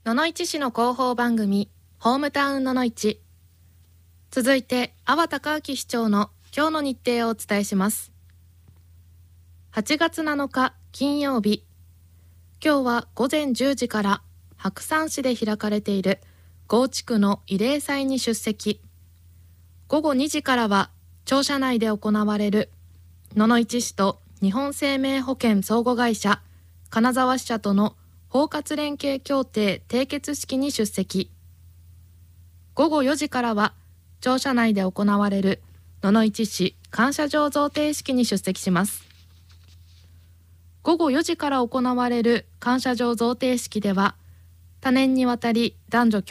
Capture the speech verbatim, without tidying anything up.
野々市市の広報番組ホームタウン野々市。続いて阿波隆明市長の今日の日程をお伝えします。はちがつなのか金曜日、今日は午前じゅうじから白山市で開かれている郷地区の慰霊祭に出席。ごごにじからは庁舎内で行われる野々市市と日本生命保険相互会社金沢支社との包括連携協定締結式に出席。ごごよじからは庁舎内で行われる野々市市感謝状贈呈式に出席します。ごごよじから行われる感謝状贈呈式では、多年にわたり男女